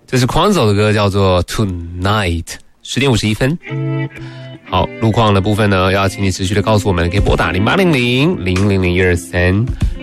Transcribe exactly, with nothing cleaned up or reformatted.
这是Quanzo的歌，叫做 Tonight， 十点五十一分。好，路况的部分呢，要请你持续的告诉我们，可以拨打零八零零零零零一二三。